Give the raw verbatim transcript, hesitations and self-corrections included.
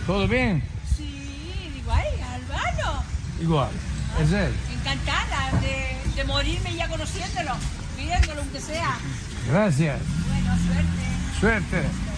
¿Todo bien? Sí, igual, Albano. Igual. ¿Es él? Encantada de, de morirme ya conociéndolo, viéndolo aunque sea. Gracias. Bueno, suerte. Suerte.